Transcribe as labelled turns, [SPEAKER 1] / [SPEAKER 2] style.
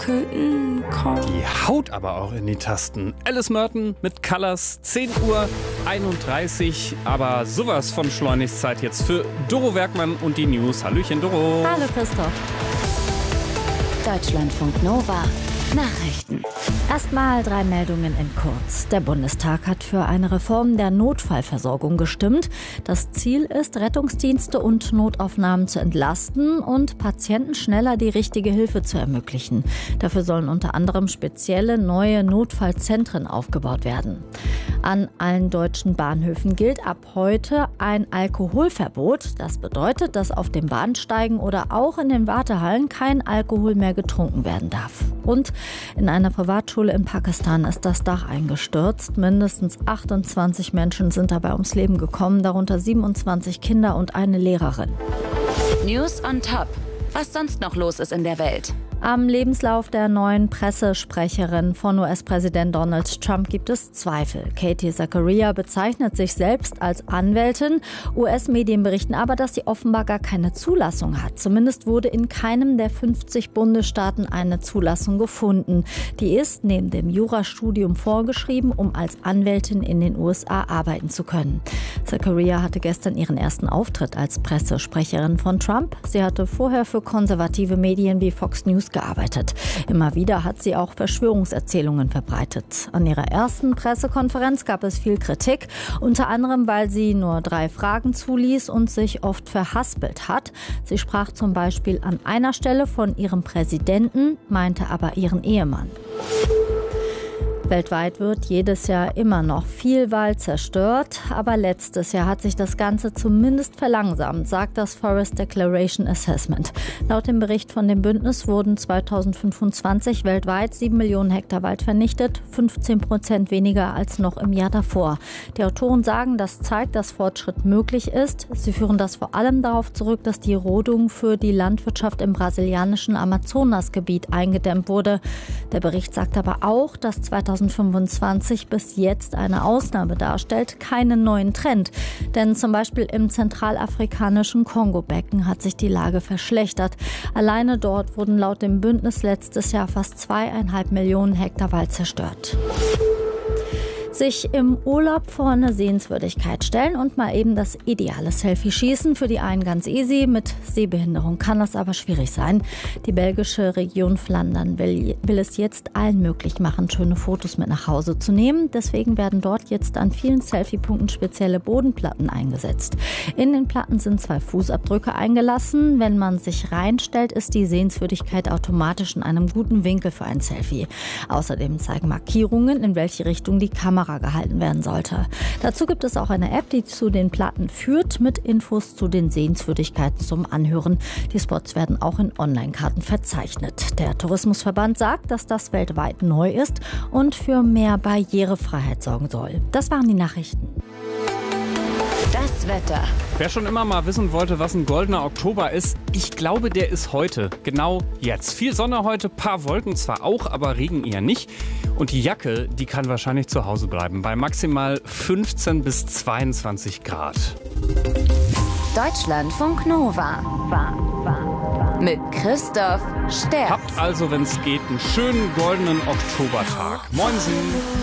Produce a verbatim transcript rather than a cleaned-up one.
[SPEAKER 1] Curtain Call.
[SPEAKER 2] Die haut aber auch in die Tasten. Alice Merton mit Colors, zehn Uhr einunddreißig. Aber sowas von schleunigst Zeit jetzt für Doro Werkmann und die News. Hallöchen, Doro.
[SPEAKER 3] Hallo, Christoph.
[SPEAKER 4] Deutschlandfunk Nova. Nachrichten.
[SPEAKER 3] Erstmal drei Meldungen in kurz. Der Bundestag hat für eine Reform der Notfallversorgung gestimmt. Das Ziel ist, Rettungsdienste und Notaufnahmen zu entlasten und Patienten schneller die richtige Hilfe zu ermöglichen. Dafür sollen unter anderem spezielle neue Notfallzentren aufgebaut werden. An allen deutschen Bahnhöfen gilt ab heute ein Alkoholverbot. Das bedeutet, dass auf den Bahnsteigen oder auch in den Wartehallen kein Alkohol mehr getrunken werden darf. Und in einer Privatschule in Pakistan ist das Dach eingestürzt. Mindestens achtundzwanzig Menschen sind dabei ums Leben gekommen, darunter siebenundzwanzig Kinder und eine Lehrerin.
[SPEAKER 4] News on Top. Was sonst noch los ist in der Welt?
[SPEAKER 3] Am Lebenslauf der neuen Pressesprecherin von U S-Präsident Donald Trump gibt es Zweifel. Katie Zachariah bezeichnet sich selbst als Anwältin. U S-Medien berichten aber, dass sie offenbar gar keine Zulassung hat. Zumindest wurde in keinem der fünfzig Bundesstaaten eine Zulassung gefunden. Die ist neben dem Jurastudium vorgeschrieben, um als Anwältin in den U S A arbeiten zu können. Zachariah hatte gestern ihren ersten Auftritt als Pressesprecherin von Trump. Sie hatte vorher für konservative Medien wie Fox News gearbeitet. Immer wieder hat sie auch Verschwörungserzählungen verbreitet. An ihrer ersten Pressekonferenz gab es viel Kritik, unter anderem, weil sie nur drei Fragen zuließ und sich oft verhaspelt hat. Sie sprach zum Beispiel an einer Stelle von ihrem Präsidenten, meinte aber ihren Ehemann. Weltweit wird jedes Jahr immer noch viel Wald zerstört, aber letztes Jahr hat sich das Ganze zumindest verlangsamt, sagt das Forest Declaration Assessment. Laut dem Bericht von dem Bündnis wurden zweitausendfünfundzwanzig weltweit sieben Millionen Hektar Wald vernichtet, fünfzehn Prozent weniger als noch im Jahr davor. Die Autoren sagen, das zeigt, dass Fortschritt möglich ist. Sie führen das vor allem darauf zurück, dass die Rodung für die Landwirtschaft im brasilianischen Amazonasgebiet eingedämmt wurde. Der Bericht sagt aber auch, dass zweitausendfünfundzwanzig bis jetzt eine Ausnahme darstellt, keinen neuen Trend. Denn zum Beispiel im zentralafrikanischen Kongo-Becken hat sich die Lage verschlechtert. Alleine dort wurden laut dem Bündnis letztes Jahr fast zweieinhalb Millionen Hektar Wald zerstört. Sich im Urlaub vor eine Sehenswürdigkeit stellen und mal eben das ideale Selfie schießen. Für die einen ganz easy, mit Sehbehinderung kann das aber schwierig sein. Die belgische Region Flandern will, will es jetzt allen möglich machen, schöne Fotos mit nach Hause zu nehmen. Deswegen werden dort jetzt an vielen Selfie-Punkten spezielle Bodenplatten eingesetzt. In den Platten sind zwei Fußabdrücke eingelassen. Wenn man sich reinstellt, ist die Sehenswürdigkeit automatisch in einem guten Winkel für ein Selfie. Außerdem zeigen Markierungen, in welche Richtung die Kamera gehalten werden sollte. Dazu gibt es auch eine App, die zu den Platten führt, mit Infos zu den Sehenswürdigkeiten zum Anhören. Die Spots werden auch in Online-Karten verzeichnet. Der Tourismusverband sagt, dass das weltweit neu ist und für mehr Barrierefreiheit sorgen soll. Das waren die Nachrichten.
[SPEAKER 4] Das Wetter.
[SPEAKER 2] Wer schon immer mal wissen wollte, was ein goldener Oktober ist, ich glaube, der ist heute, genau jetzt. Viel Sonne heute, paar Wolken zwar auch, aber Regen eher nicht. Und die Jacke, die kann wahrscheinlich zu Hause bleiben, bei maximal fünfzehn bis zweiundzwanzig Grad.
[SPEAKER 4] Deutschlandfunk Nova. Mit Christoph Sterz.
[SPEAKER 2] Habt also, wenn es geht, einen schönen goldenen Oktobertag. Moinsen!